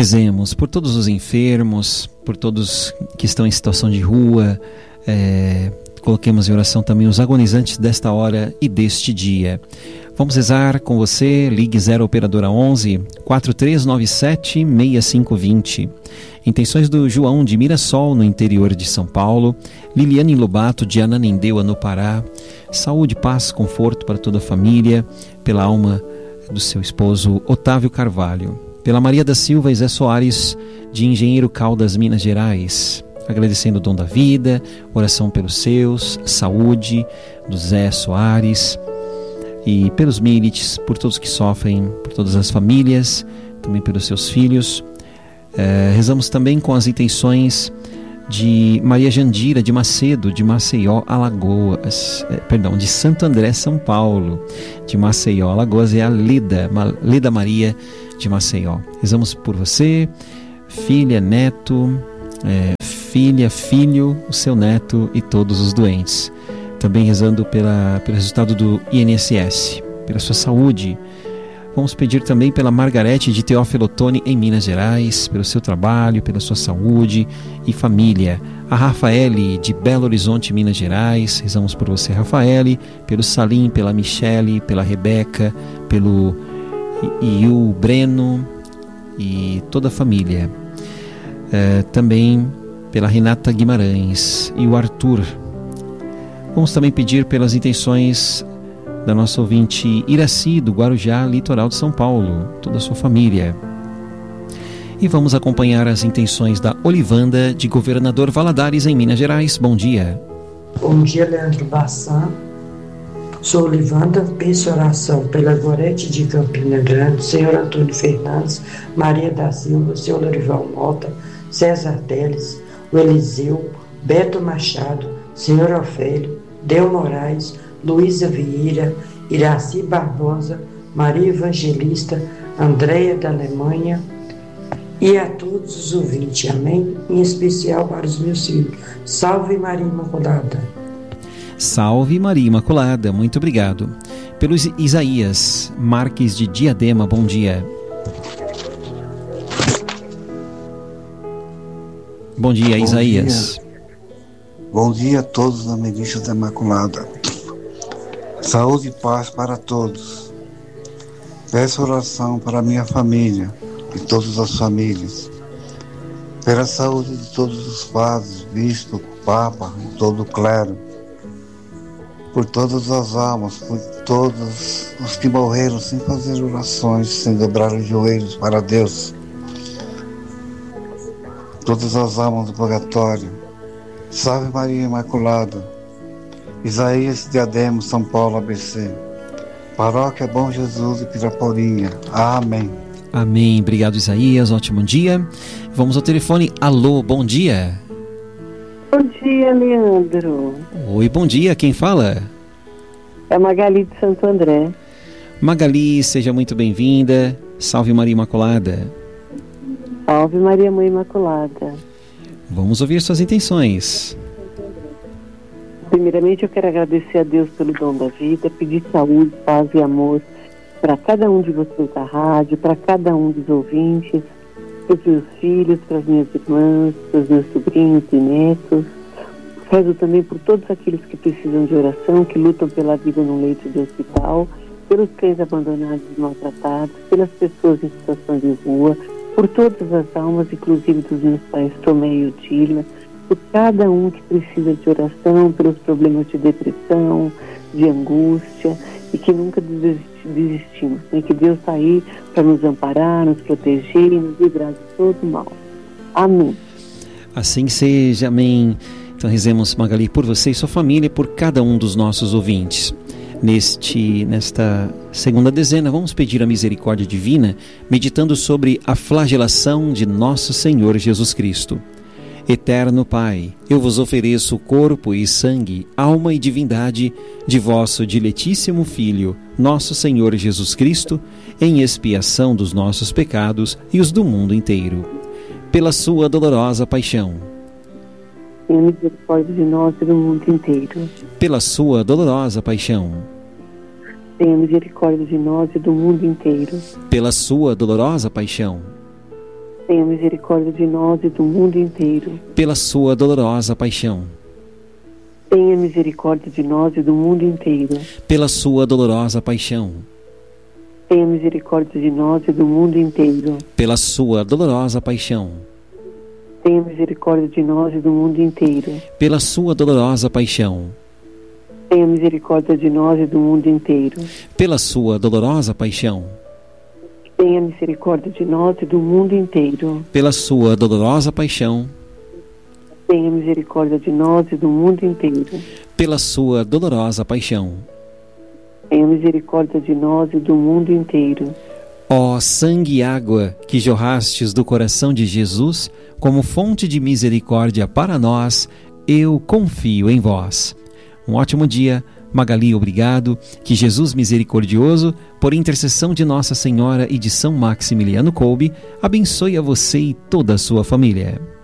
Rezemos por todos os enfermos, por todos que estão em situação de rua. Coloquemos em oração também os agonizantes desta hora e deste dia. Vamos rezar com você. Ligue 0 Operadora 11 4397 6520. Intenções do João de Mirassol, no interior de São Paulo. Liliane Lobato, de Ananindeua, no Pará. Saúde, paz, conforto para toda a família. Pela alma do seu esposo Otávio Carvalho. Pela Maria da Silva e Zé Soares, de Engenheiro Caldas, Minas Gerais. Agradecendo o dom da vida, oração pelos seus, saúde, do Zé Soares. E pelos Milites, por todos que sofrem, por todas as famílias, também pelos seus filhos. Rezamos também com as intenções de Maria Jandira de Macedo, de Maceió, Alagoas, de Santo André, São Paulo, de Maceió, Alagoas, é a Leda Maria de Maceió. Rezamos por você, filha, neto, filha, filho, o seu neto e todos os doentes. Também rezando pelo resultado do INSS, pela sua saúde. Vamos pedir também pela Margarete de Teófilo Otoni, em Minas Gerais, pelo seu trabalho, pela sua saúde e família. A Rafaele de Belo Horizonte, Minas Gerais. Rezamos por você, Rafaele, pelo Salim, pela Michele, pela Rebeca, pelo Iu Breno e toda a família. Também pela Renata Guimarães e o Arthur. Vamos também pedir pelas intenções da nossa ouvinte Iraci, do Guarujá, litoral de São Paulo, toda a sua família. E vamos acompanhar as intenções da Olivanda, de Governador Valadares, em Minas Gerais. Bom dia. Bom dia, Leandro Bassan. Sou Olivanda, peço oração pela Gorete de Campina Grande, senhor Antônio Fernandes, Maria da Silva, senhor Lorival Mota, César Teles, o Eliseu, Beto Machado, senhor Ofélio, Del Moraes, Luísa Vieira, Iraci Barbosa, Maria Evangelista, Andréia da Alemanha e a todos os ouvintes, amém? Em especial para os meus filhos. Salve Maria Imaculada. Salve Maria Imaculada, muito obrigado. Pelo Isaías Marques de Diadema, bom dia. Bom dia, Isaías. Bom dia a todos na Milícia da Imaculada. Saúde e paz para todos. Peço oração para a minha família e todas as famílias. Pela saúde de todos os padres, bispo, papa e todo o clero. Por todas as almas, por todos os que morreram sem fazer orações, sem dobrar os joelhos para Deus. Todas as almas do purgatório. Salve Maria Imaculada. Isaías Diadema, São Paulo, ABC. Paróquia Bom Jesus e Piraporinha. Amém. Amém. Obrigado, Isaías. Ótimo dia. Vamos ao telefone. Alô, bom dia. Bom dia, Leandro. Oi, bom dia. Quem fala? É Magali de Santo André. Magali, seja muito bem-vinda. Salve Maria Imaculada. Salve Maria Mãe Imaculada. Vamos ouvir suas intenções. Primeiramente, eu quero agradecer a Deus pelo dom da vida, pedir saúde, paz e amor para cada um de vocês da rádio, para cada um dos ouvintes, para os meus filhos, para as minhas irmãs, para os meus sobrinhos e netos. Rezo também por todos aqueles que precisam de oração, que lutam pela vida num leito de hospital, pelos cães abandonados e maltratados, pelas pessoas em situação de rua, por todas as almas, inclusive dos meus pais Tomé e Otília, por cada um que precisa de oração, pelos problemas de depressão, de angústia, e que nunca desistimos, né? Que Deus está aí para nos amparar, nos proteger e nos livrar de todo mal. Amém. Assim seja, amém. Então rezemos, Magali, por você e sua família, por cada um dos nossos ouvintes. Nesta segunda dezena, vamos pedir a misericórdia divina, meditando sobre a flagelação de nosso Senhor Jesus Cristo. Eterno Pai, eu vos ofereço o corpo e sangue, alma e divindade de vosso diletíssimo Filho, nosso Senhor Jesus Cristo, em expiação dos nossos pecados e os do mundo inteiro. Pela sua dolorosa paixão. Tenha misericórdia de nós e do mundo inteiro. Pela sua dolorosa paixão. Tenha misericórdia de nós e do mundo inteiro. Pela sua dolorosa paixão. tenha misericórdia de nós e do mundo inteiro. pela sua dolorosa paixão, Tenha misericórdia de nós e do mundo inteiro. pela sua dolorosa paixão, Tenha misericórdia de nós e do mundo inteiro. pela sua dolorosa paixão, Tenha misericórdia de nós e do mundo inteiro. pela sua dolorosa paixão, Tenha misericórdia de nós e do mundo inteiro. pela sua dolorosa paixão, Tenha misericórdia de nós e do mundo inteiro. pela sua dolorosa paixão, Tenha misericórdia de nós e do mundo inteiro. pela sua dolorosa paixão. Tenha misericórdia de nós e do mundo inteiro. Ó sangue e água que jorrastes do coração de Jesus como fonte de misericórdia para nós, eu confio em vós. Um ótimo dia, Magali, obrigado. Que Jesus misericordioso, por intercessão de Nossa Senhora e de São Maximiliano Kolbe, abençoe a você e toda a sua família.